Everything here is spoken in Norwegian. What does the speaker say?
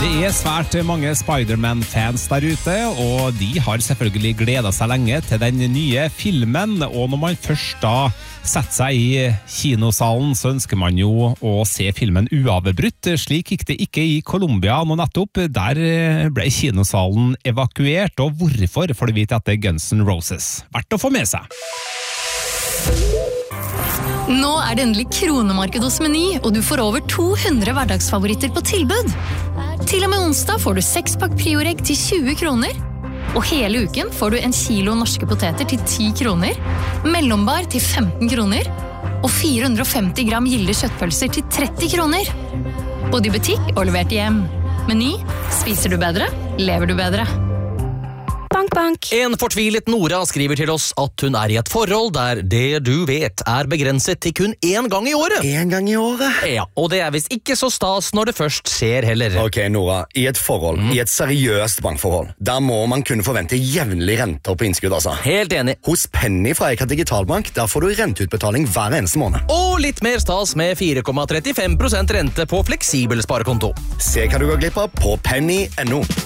Det svært mange Spider-Man-fans der ute, og de har selvfølgelig gledet seg lenge til den nye filmen, og når man først da setter seg i kinosalen, så ønsker man jo å se filmen uavbrutt. Slik gikk det ikke i Colombia nå nettopp. Der ble kinosalen evakuert, og hvorfor får du vite etter Guns N' Roses. Verdt å få med seg. Nå det endelig kronemarked hos Meny, og du får over 200 hverdagsfavoritter på tilbud. Til og med onsdag får du 6-pakk Prioregg til 20 kroner, og hele uken får du 1 kilo norske poteter til 10 kroner, mellombar til 15 kroner, og 450 gram gilde kjøttpølser til 30 kroner. Både i butikk og levert hjem. Meny, spiser du bedre, lever du bedre. Bank, bank. En fortvilet Nora skriver til oss at hun i et forhold der det du vet begrenset til kun 1 gang i året. 1 gang i året? Ja, og det visst ikke så stas når det først skjer heller. Ok, Nora, i et forhold, i et seriøst bankforhold, der må man kunne forvente jevnlige renter på innskudd, altså. Helt enig. Hos Penny fra Eika Digitalbank, der får du renteutbetaling hver eneste måned. Og litt mer stas med 4,35% rente på fleksibel sparekonto. Se hva du går glipp av på penny.no.